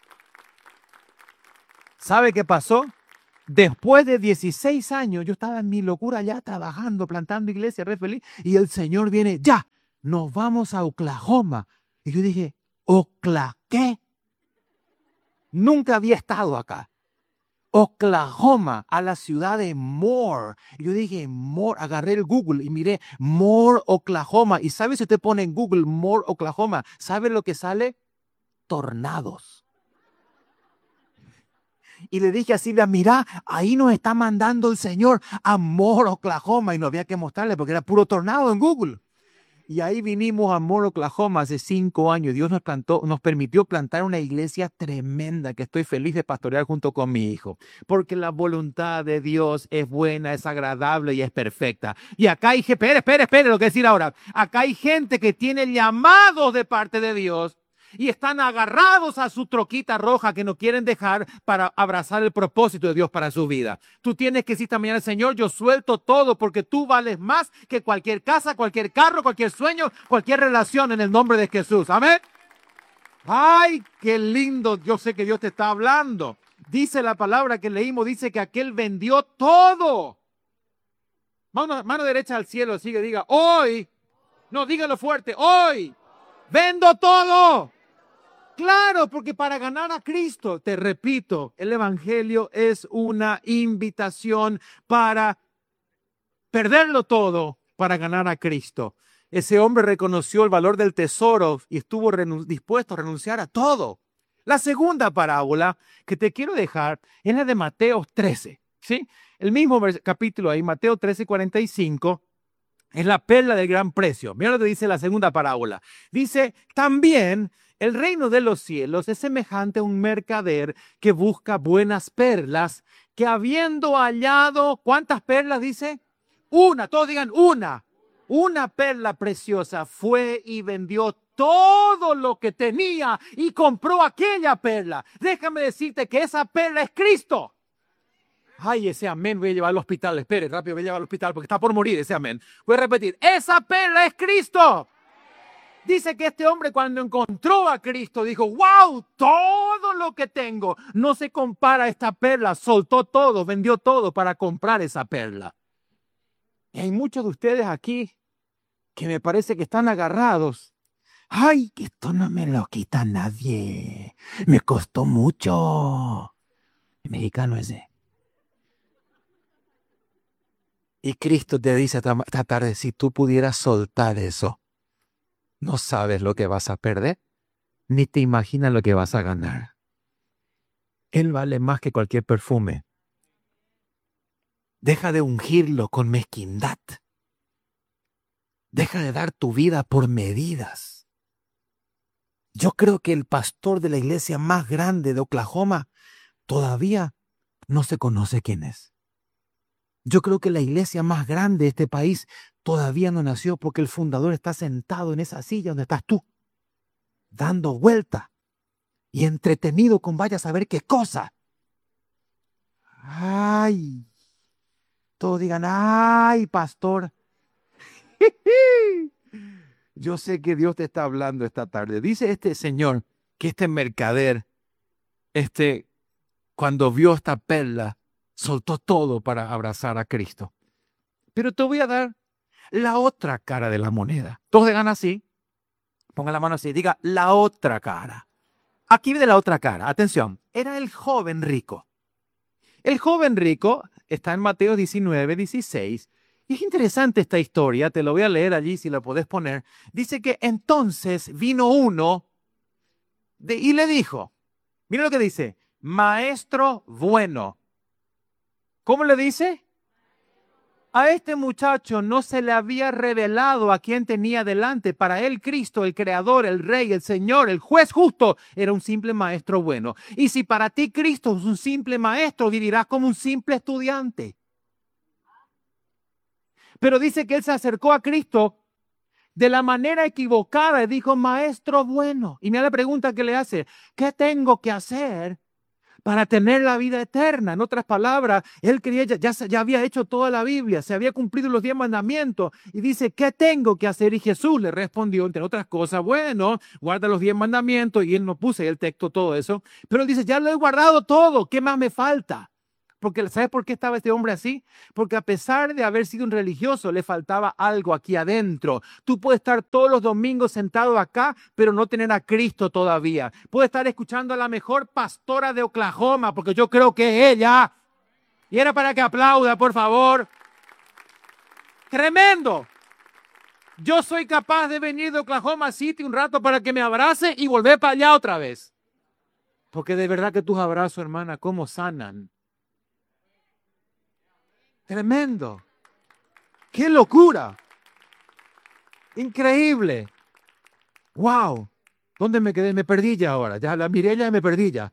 ¿Sabe qué pasó? Después de dieciséis años, yo estaba en mi locura ya trabajando, plantando iglesia, re feliz, y el Señor viene, ya, nos vamos a Oklahoma. Y yo dije, ¿Oklahoma qué? Nunca había estado acá. Oklahoma, a la ciudad de Moore. Y yo dije, Moore, agarré el Google y miré, Moore, Oklahoma. Y ¿sabe si usted pone en Google Moore, Oklahoma? ¿Sabe lo que sale? Tornados. Y le dije a Silvia, mira, ahí nos está mandando el Señor a Moore, Oklahoma. Y no había que mostrarle porque era puro tornado en Google. Y ahí vinimos a Moore, Oklahoma hace cinco años. Dios nos plantó, nos permitió plantar una iglesia tremenda que estoy feliz de pastorear junto con mi hijo. Porque la voluntad de Dios es buena, es agradable y es perfecta. Y acá hay gente, espere, espere, espere lo que decir ahora. Acá hay gente que tiene llamados de parte de Dios y están agarrados a su troquita roja que no quieren dejar para abrazar el propósito de Dios para su vida. Tú tienes que decir esta mañana, Señor, yo suelto todo porque tú vales más que cualquier casa, cualquier carro, cualquier sueño, cualquier relación en el nombre de Jesús. Amén. Ay, qué lindo. Yo sé que Dios te está hablando. Dice la palabra que leímos, dice que aquel vendió todo. Mano, mano derecha al cielo, sigue, diga, hoy, no, dígalo fuerte, hoy, vendo todo. Claro, porque para ganar a Cristo, te repito, el Evangelio es una invitación para perderlo todo para ganar a Cristo. Ese hombre reconoció el valor del tesoro y estuvo dispuesto a renunciar a todo. La segunda parábola que te quiero dejar es la de Mateo trece, ¿sí? El mismo capítulo ahí, Mateo trece, cuarenta y cinco. Es la perla del gran precio. Mira lo que dice la segunda parábola. Dice, también el reino de los cielos es semejante a un mercader que busca buenas perlas, que habiendo hallado, ¿cuántas perlas dice? Una, todos digan una. Una perla preciosa, fue y vendió todo lo que tenía y compró aquella perla. Déjame decirte que esa perla es Cristo. Ay, ese amén voy a llevar al hospital. Espere, rápido voy a llevar al hospital porque está por morir ese amén. Voy a repetir, esa perla es Cristo. Dice que este hombre cuando encontró a Cristo dijo, wow, todo lo que tengo no se compara a esta perla. Soltó todo, vendió todo para comprar esa perla. Y hay muchos de ustedes aquí que me parece que están agarrados. Ay, que esto no me lo quita nadie. Me costó mucho. El mexicano ese. Y Cristo te dice esta tarde, si tú pudieras soltar eso, no sabes lo que vas a perder, ni te imaginas lo que vas a ganar. Él vale más que cualquier perfume. Deja de ungirlo con mezquindad. Deja de dar tu vida por medidas. Yo creo que el pastor de la iglesia más grande de Oklahoma todavía no se conoce quién es. Yo creo que la iglesia más grande de este país todavía no nació porque el fundador está sentado en esa silla donde estás tú, dando vuelta y entretenido con vaya a saber qué cosa. Ay, todos digan, ay, pastor. Yo sé que Dios te está hablando esta tarde. Dice este señor que este mercader, este, cuando vio esta perla, soltó todo para abrazar a Cristo. Pero te voy a dar la otra cara de la moneda. Todos digan así. Ponga la mano así. Diga la otra cara. Aquí viene la otra cara. Atención. Era el joven rico. El joven rico está en Mateo diecinueve, dieciséis. Y es interesante esta historia. Te lo voy a leer allí si lo podés poner. Dice que entonces vino uno de, y le dijo. Mira lo que dice. Maestro bueno. ¿Cómo le dice? A este muchacho no se le había revelado a quien tenía delante. Para él Cristo, el Creador, el Rey, el Señor, el Juez justo, era un simple maestro bueno. Y si para ti Cristo es un simple maestro, vivirás como un simple estudiante. Pero dice que él se acercó a Cristo de la manera equivocada y dijo, maestro bueno. Y mira la pregunta que le hace, ¿qué tengo que hacer para tener la vida eterna. En otras palabras, él creía, ya, ya, ya había hecho toda la Biblia, se había cumplido los diez mandamientos y dice, ¿qué tengo que hacer? Y Jesús le respondió, entre otras cosas, bueno, guarda los diez mandamientos, y él no puso ahí el texto, todo eso, pero él dice, ya lo he guardado todo, ¿qué más me falta? Porque, ¿sabes por qué estaba este hombre así? Porque a pesar de haber sido un religioso, le faltaba algo aquí adentro. Tú puedes estar todos los domingos sentado acá, pero no tener a Cristo todavía. Puedes estar escuchando a la mejor pastora de Oklahoma, porque yo creo que es ella. Y era para que aplauda, por favor. Tremendo. Yo soy capaz de venir de Oklahoma City un rato para que me abrace y volver para allá otra vez. Porque de verdad que tus abrazos, hermana, cómo sanan. Tremendo. ¡Qué locura! Increíble. ¡Wow! ¿Dónde me quedé? Me perdí ya ahora. Ya la miré ya y me perdí ya.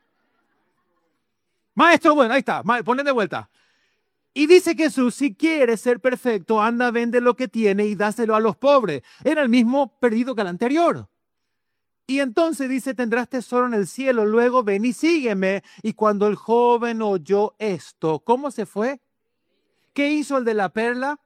Maestro, bueno, ahí está. Ponle de vuelta. Y dice Jesús, si quieres ser perfecto, anda, vende lo que tiene y dáselo a los pobres. Era el mismo perdido que el anterior. Y entonces dice, tendrás tesoro en el cielo. Luego ven y sígueme. Y cuando el joven oyó esto, ¿cómo se fue? ¿Qué hizo el de la perla?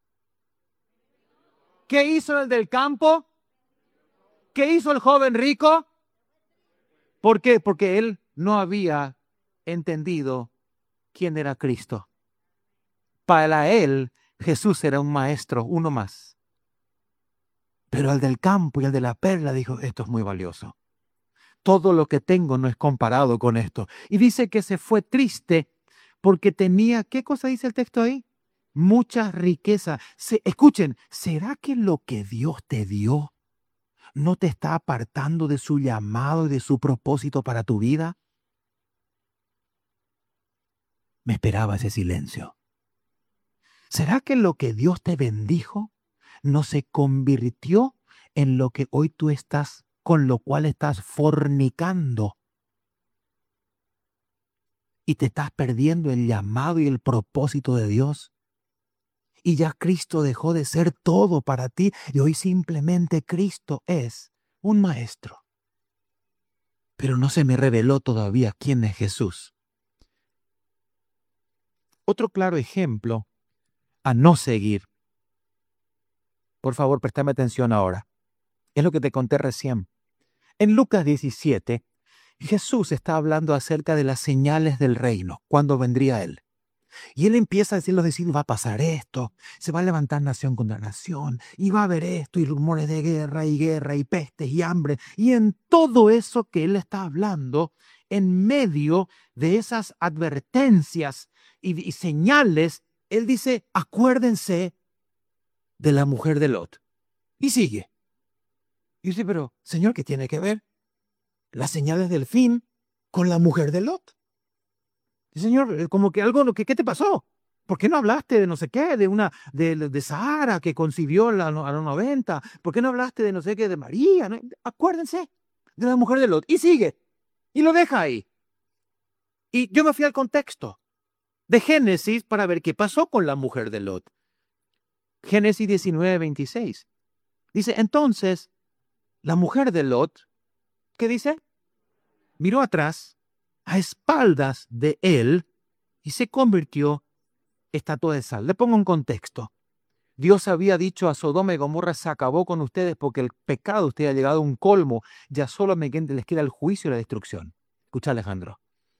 ¿Qué hizo el del campo? ¿Qué hizo el joven rico? ¿Por qué? Porque él no había entendido quién era Cristo. Para él, Jesús era un maestro, uno más. Pero el del campo y el de la perla dijo, esto es muy valioso. Todo lo que tengo no es comparado con esto. Y dice que se fue triste porque tenía, ¿qué cosa dice el texto ahí? Mucha riqueza. Se, escuchen, ¿será que lo que Dios te dio no te está apartando de su llamado y de su propósito para tu vida? Me esperaba ese silencio. ¿Será que lo que Dios te bendijo no se convirtió en lo que hoy tú estás, con lo cual estás fornicando? Y te estás perdiendo el llamado y el propósito de Dios. Y ya Cristo dejó de ser todo para ti y hoy simplemente Cristo es un maestro. Pero no se me reveló todavía quién es Jesús. Otro claro ejemplo a no seguir. Por favor, préstame atención ahora. Es lo que te conté recién. En Lucas diecisiete, Jesús está hablando acerca de las señales del reino, cuando vendría Él. Y Él empieza a decirles, decir, va a pasar esto, se va a levantar nación contra nación, y va a haber esto, y rumores de guerra, y guerra, y pestes, y hambre. Y en todo eso que Él está hablando, en medio de esas advertencias y, y señales, Él dice, acuérdense de la mujer de Lot. Y sigue. Y dice, pero, Señor, ¿qué tiene que ver las señales del fin con la mujer de Lot? Y, Señor, como que algo, ¿qué, qué te pasó? ¿Por qué no hablaste de no sé qué, de una, de, de Sara que concibió a, la, a los noventa? ¿Por qué no hablaste de no sé qué, de María? ¿No? Acuérdense de la mujer de Lot. Y sigue. Y lo deja ahí. Y yo me fui al contexto de Génesis para ver qué pasó con la mujer de Lot. Génesis diecinueve, veintiséis. Dice, entonces, la mujer de Lot, ¿qué dice? Miró atrás, a espaldas de él, y se convirtió estatua de sal. Le pongo un contexto. Dios había dicho a Sodoma y Gomorra, se acabó con ustedes porque el pecado de ustedes ha llegado a un colmo, ya solamente les queda el juicio y la destrucción. Escucha, Alejandro.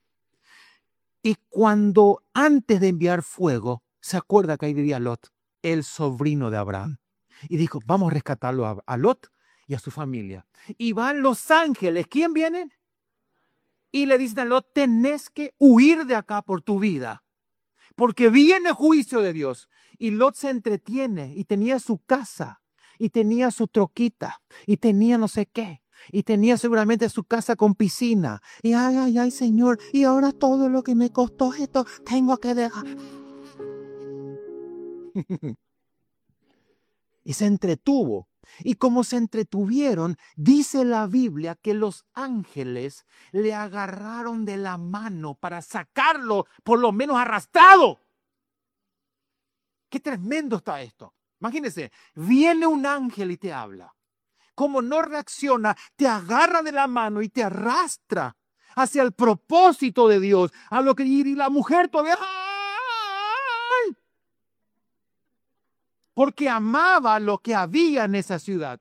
Y cuando antes de enviar fuego, se acuerda que ahí vivía Lot, el sobrino de Abraham. Y dijo, vamos a rescatarlo a, a Lot y a su familia. Y van los ángeles. ¿Quién vienen? Y le dicen a Lot, tenés que huir de acá por tu vida, porque viene el juicio de Dios. Y Lot se entretiene y tenía su casa, y tenía su troquita, y tenía no sé qué, y tenía seguramente su casa con piscina. Y ay, ay, ay, Señor, y ahora todo lo que me costó esto, tengo que dejar. Y se entretuvo. Y como se entretuvieron, dice la Biblia que los ángeles le agarraron de la mano para sacarlo, por lo menos arrastrado. Qué tremendo está esto. Imagínense, viene un ángel y te habla. Como no reacciona, te agarra de la mano y te arrastra hacia el propósito de Dios, a lo que y la mujer todavía, ¡ay! Porque amaba lo que había en esa ciudad.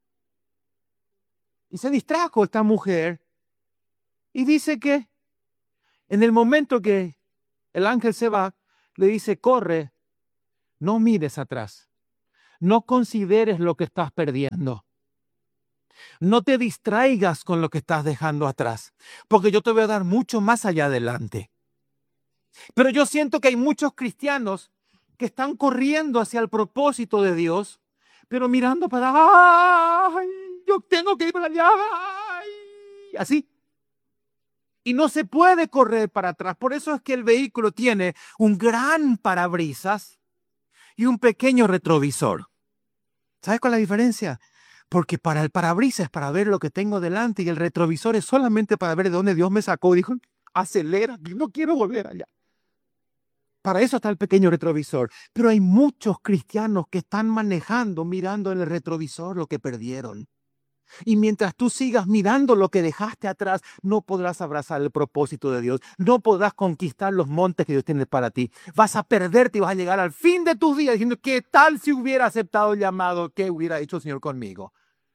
Y se distrajo esta mujer y dice que en el momento que el ángel se va, le dice, corre, no mires atrás, no consideres lo que estás perdiendo. No te distraigas con lo que estás dejando atrás, porque yo te voy a dar mucho más allá adelante. Pero yo siento que hay muchos cristianos que están corriendo hacia el propósito de Dios, pero mirando para, ¡ay! Yo tengo que ir para allá, ¡ay! Así. Y no se puede correr para atrás. Por eso es que el vehículo tiene un gran parabrisas y un pequeño retrovisor. ¿Sabes cuál es la diferencia? Porque para el parabrisas es para ver lo que tengo delante y el retrovisor es solamente para ver de dónde Dios me sacó. Dijo, acelera, no quiero volver allá. Para eso está el pequeño retrovisor. Pero hay muchos cristianos que están manejando, mirando en el retrovisor lo que perdieron. Y mientras tú sigas mirando lo que dejaste atrás, no podrás abrazar el propósito de Dios. No podrás conquistar los montes que Dios tiene para ti. Vas a perderte y vas a llegar al fin de tus días diciendo, ¿qué tal si hubiera aceptado el llamado? ¿Qué hubiera hecho el Señor conmigo?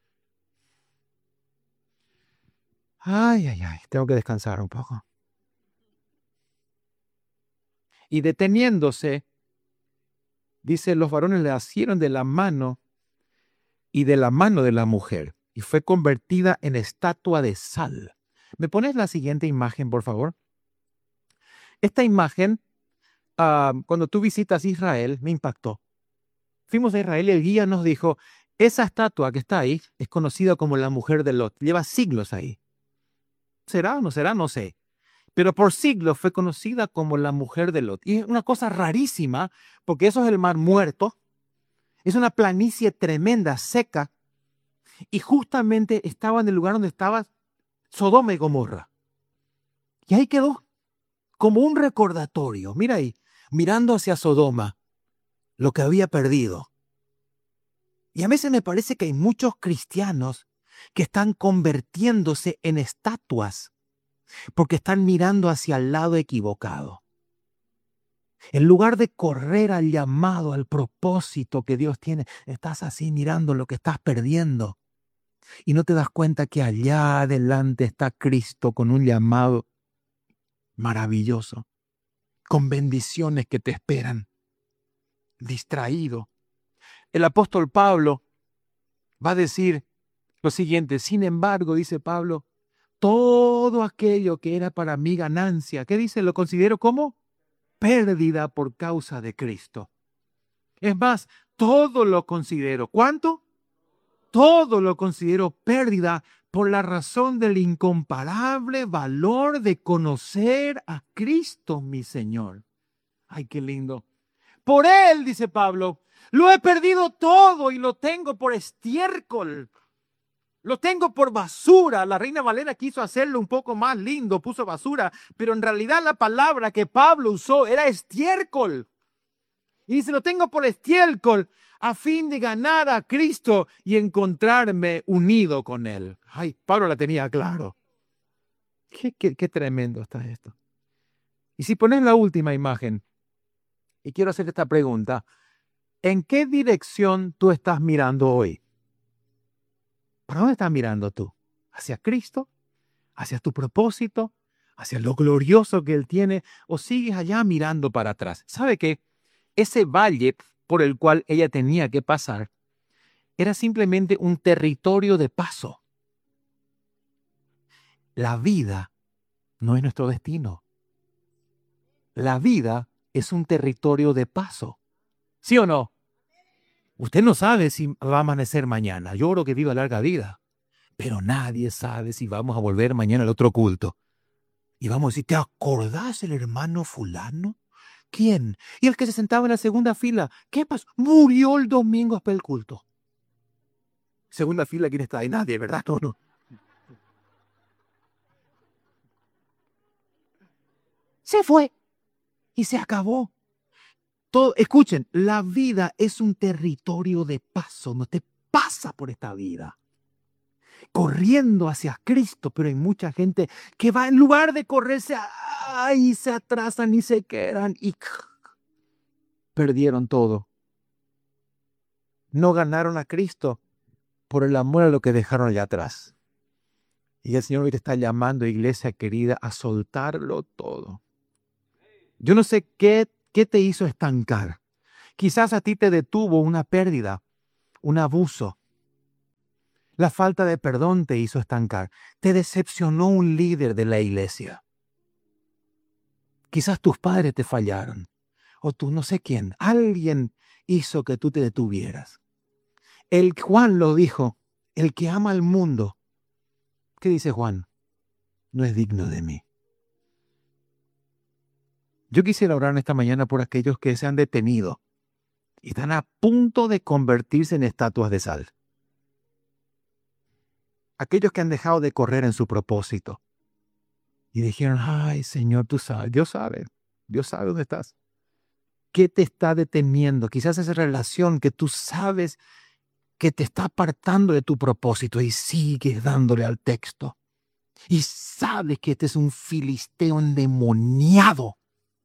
Ay, ay, ay, tengo que descansar un poco. Y deteniéndose, dice, los varones le asieron de la mano y de la mano de la mujer. Y fue convertida en estatua de sal. ¿Me pones la siguiente imagen, por favor? Esta imagen, uh, cuando tú visitas Israel, me impactó. Fuimos a Israel y el guía nos dijo, esa estatua que está ahí es conocida como la mujer de Lot. Lleva siglos ahí. ¿Será o no será? No sé. Pero por siglos fue conocida como la mujer de Lot. Y es una cosa rarísima, porque eso es el mar muerto. Es una planicie tremenda, seca. Y justamente estaba en el lugar donde estaba Sodoma y Gomorra. Y ahí quedó como un recordatorio. Mira ahí, mirando hacia Sodoma, lo que había perdido. Y a veces me parece que hay muchos cristianos que están convirtiéndose en estatuas porque están mirando hacia el lado equivocado. En lugar de correr al llamado, al propósito que Dios tiene, estás así mirando lo que estás perdiendo. Y no te das cuenta que allá adelante está Cristo con un llamado maravilloso, con bendiciones que te esperan. Distraído. El apóstol Pablo va a decir lo siguiente, sin embargo, dice Pablo, todo aquello que era para mí ganancia, ¿qué dice? Lo considero como pérdida por causa de Cristo. Es más, todo lo considero. ¿Cuánto? Todo lo considero pérdida por la razón del incomparable valor de conocer a Cristo, mi Señor. Ay, qué lindo. Por Él, dice Pablo, lo he perdido todo y lo tengo por estiércol. Lo tengo por basura. La Reina Valera quiso hacerlo un poco más lindo, puso basura, pero en realidad la palabra que Pablo usó era estiércol. Y dice, lo tengo por estiércol a fin de ganar a Cristo y encontrarme unido con Él. Ay, Pablo la tenía claro. Qué, qué, qué tremendo está esto. Y si pones la última imagen, y quiero hacer esta pregunta, ¿en qué dirección tú estás mirando hoy? ¿Para dónde estás mirando tú? ¿Hacia Cristo? ¿Hacia tu propósito? ¿Hacia lo glorioso que Él tiene? ¿O sigues allá mirando para atrás? ¿Sabe qué? Ese valle por el cual ella tenía que pasar era simplemente un territorio de paso. La vida no es nuestro destino. La vida es un territorio de paso. ¿Sí o no? Usted no sabe si va a amanecer mañana. Yo oro que viva larga vida. Pero nadie sabe si vamos a volver mañana al otro culto. Y vamos a decir, ¿te acordás el hermano fulano? ¿Quién? Y el que se sentaba en la segunda fila. ¿Qué pasó? Murió el domingo después del culto. Segunda fila, ¿quién está ahí? Nadie, ¿verdad? No, no. Se fue. Y se acabó. Todo, escuchen, la vida es un territorio de paso. No te pasa por esta vida. corriendo hacia Cristo, pero hay mucha gente que va en lugar de correrse, ay, se atrasan y se quedan y perdieron todo. No ganaron a Cristo por el amor a lo que dejaron allá atrás. Y el Señor hoy te está llamando, iglesia querida, a soltarlo todo. Yo no sé qué, qué te hizo estancar. Quizás a ti te detuvo una pérdida, un abuso. La falta de perdón te hizo estancar. Te decepcionó un líder de la iglesia. Quizás tus padres te fallaron. O tú no sé quién. Alguien hizo que tú te detuvieras. El Juan lo dijo. El que ama al mundo. ¿Qué dice Juan? No es digno de mí. Yo quisiera orar en esta mañana por aquellos que se han detenido y están a punto de convertirse en estatuas de sal. Aquellos que han dejado de correr en su propósito y dijeron, ay Señor, tú sabes, Dios sabe, Dios sabe dónde estás. ¿Qué te está deteniendo? Quizás esa relación que tú sabes que te está apartando de tu propósito y sigues dándole al texto. Y sabes que este es un filisteo endemoniado,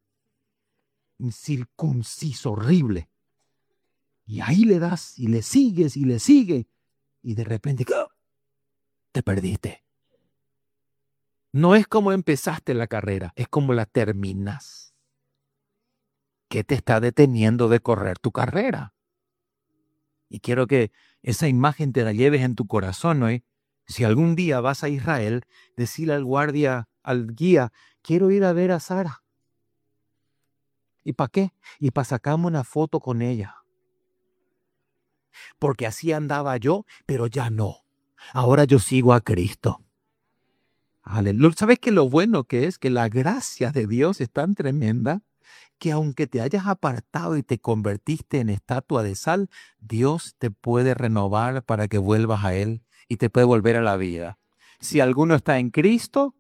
incircunciso, horrible. Y ahí le das y le sigues y le sigues y de repente ¡oh! Te perdiste. No es como empezaste la carrera, es como la terminas. ¿Qué te está deteniendo de correr tu carrera? Y quiero que esa imagen te la lleves en tu corazón hoy. Si algún día vas a Israel, decirle al guardia, al guía, quiero ir a ver a Sara. ¿Y para qué? Y para sacarme una foto con ella. Porque así andaba yo, pero ya no. Ahora yo sigo a Cristo. Aleluya. ¿Sabes qué lo bueno que es? Que la gracia de Dios es tan tremenda que aunque te hayas apartado y te convertiste en estatua de sal, Dios te puede renovar para que vuelvas a Él y te puede volver a la vida. Si alguno está en Cristo,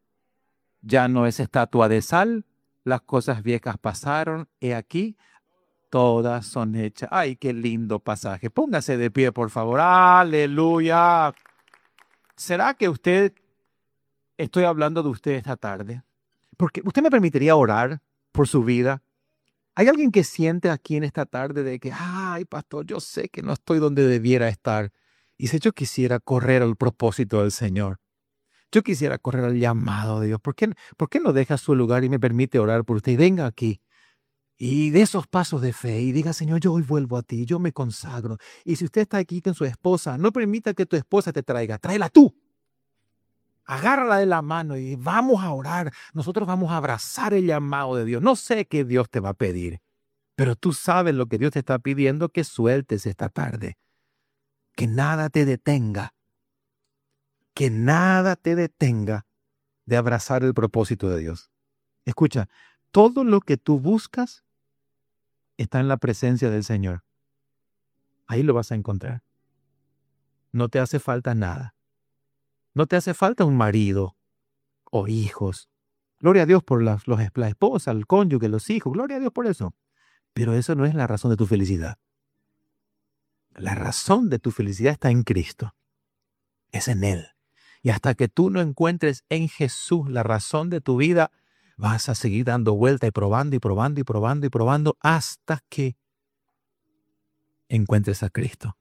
ya no es estatua de sal, las cosas viejas pasaron, he aquí, todas son hechas. ¡Ay, qué lindo pasaje! Póngase de pie, por favor. ¡Aleluya! ¿Será que usted, estoy hablando de usted esta tarde? Porque usted me permitiría orar por su vida. ¿Hay alguien que siente aquí en esta tarde de que, ay, pastor, yo sé que no estoy donde debiera estar? Y si yo quisiera correr al propósito del Señor, yo quisiera correr al llamado de Dios, ¿por qué, por qué no deja su lugar y me permite orar por usted? Y venga aquí y de esos pasos de fe y diga, Señor, yo hoy vuelvo a ti, yo me consagro. Y si usted está aquí con su esposa, no permita que tu esposa te traiga, tráela tú. Agárrala de la mano y vamos a orar. Nosotros vamos a abrazar el llamado de Dios. No sé qué Dios te va a pedir, pero tú sabes lo que Dios te está pidiendo, que sueltes esta tarde. Que nada te detenga. Que nada te detenga de abrazar el propósito de Dios. Escucha, todo lo que tú buscas está en la presencia del Señor. Ahí lo vas a encontrar. No te hace falta nada. No te hace falta un marido o hijos. Gloria a Dios por las, los, la esposa, el cónyuge, los hijos. Gloria a Dios por eso. Pero eso no es la razón de tu felicidad. La razón de tu felicidad está en Cristo. Es en Él. Y hasta que tú no encuentres en Jesús la razón de tu vida, vas a seguir dando vuelta y probando y probando y probando y probando hasta que encuentres a Cristo.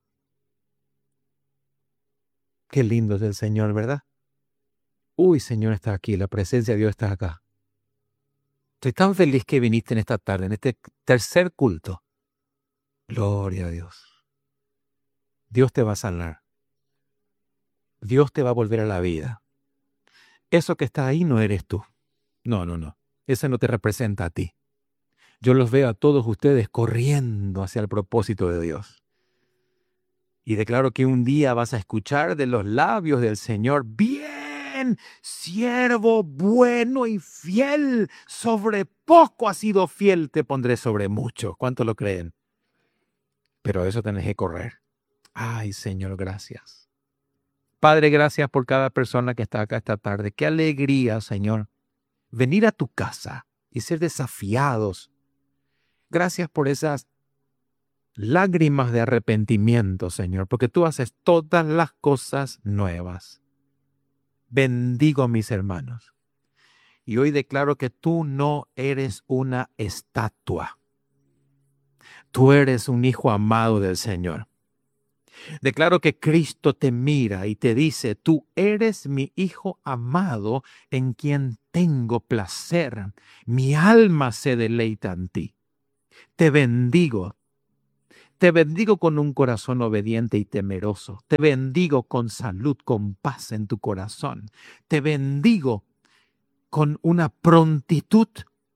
Qué lindo es el Señor, ¿verdad? Uy, Señor está aquí, la presencia de Dios está acá. Estoy tan feliz que viniste en esta tarde, en este tercer culto. Gloria a Dios. Dios te va a sanar. Dios te va a volver a la vida. Eso que está ahí no eres tú. No, no, no. Ese no te representa a ti. Yo los veo a todos ustedes corriendo hacia el propósito de Dios. Y declaro que un día vas a escuchar de los labios del Señor, bien, siervo bueno y fiel, sobre poco has sido fiel, te pondré sobre mucho. ¿Cuánto lo creen? Pero eso tenés que correr. Ay, Señor, gracias. Padre, gracias por cada persona que está acá esta tarde. Qué alegría, Señor, venir a tu casa y ser desafiados. Gracias por esas lágrimas de arrepentimiento, Señor, porque tú haces todas las cosas nuevas. Bendigo a mis hermanos. Y hoy declaro que tú no eres una estatua. Tú eres un hijo amado del Señor. Declaro que Cristo te mira y te dice, tú eres mi hijo amado en quien tengo placer. Mi alma se deleita en ti. Te bendigo. Te bendigo con un corazón obediente y temeroso. Te bendigo con salud, con paz en tu corazón. Te bendigo con una prontitud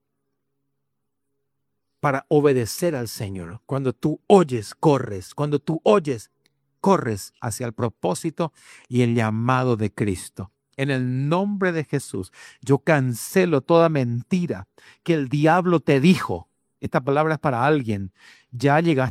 para obedecer al Señor. Cuando tú oyes, corres. Cuando tú oyes, corres hacia el propósito y el llamado de Cristo. En el nombre de Jesús, yo cancelo toda mentira que el diablo te dijo. Esta palabra es para alguien. Ya llegaste